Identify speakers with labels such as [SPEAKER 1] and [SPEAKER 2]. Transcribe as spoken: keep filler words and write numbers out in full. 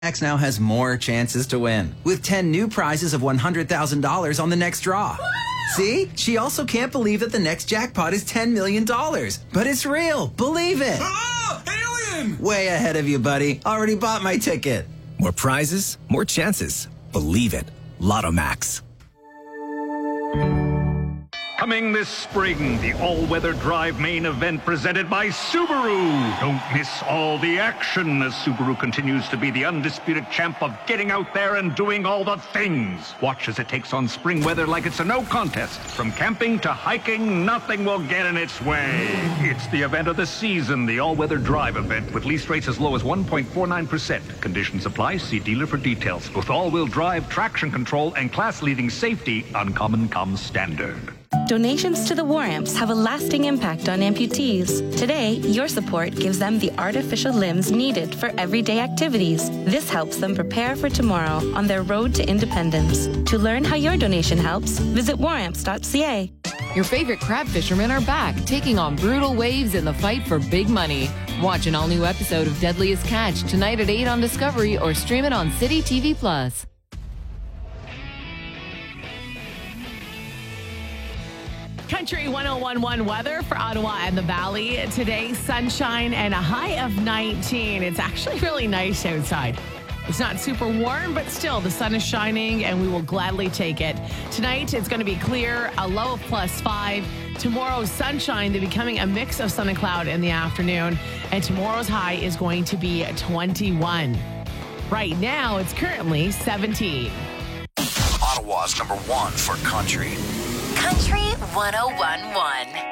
[SPEAKER 1] Max now has more chances to win, with ten new prizes of one hundred thousand dollars on the next draw. See? She also can't believe that the next jackpot is ten million dollars. But it's real. Believe it.
[SPEAKER 2] Ah! Alien!
[SPEAKER 1] Way ahead of you, buddy. Already bought my ticket.
[SPEAKER 3] More prizes, more chances. Believe it. Lotto Max.
[SPEAKER 4] Coming this spring, the all-weather drive main event presented by Subaru. Don't miss all the action as Subaru continues to be the undisputed champ of getting out there and doing all the things. Watch as it takes on spring weather like it's a no contest. From camping to hiking, nothing will get in its way. It's the event of the season, the all-weather drive event, with lease rates as low as one point four nine percent. Conditions apply. See dealer for details. With all-wheel drive, traction control, and class-leading safety, Uncommon comes standard.
[SPEAKER 5] Donations to the War Amps have a lasting impact on amputees. Today, your support gives them the artificial limbs needed for everyday activities. This helps them prepare for tomorrow on their road to independence. To learn how your donation helps, visit war amps dot c a.
[SPEAKER 6] Your favorite crab fishermen are back, taking on brutal waves in the fight for big money. Watch an all-new episode of Deadliest Catch tonight at eight on Discovery or stream it on City T V Plus.
[SPEAKER 7] Country one oh one point one weather for Ottawa and the Valley. Today, sunshine and a high of nineteen. It's actually really nice outside. It's not super warm, but still the sun is shining and we will gladly take it. Tonight, it's going to be clear, a low of plus five. Tomorrow's sunshine, they're becoming a mix of sun and cloud in the afternoon. And tomorrow's high is going to be twenty-one. Right now, it's currently seventeen.
[SPEAKER 8] Ottawa's number one for country.
[SPEAKER 9] Country one oh one point one.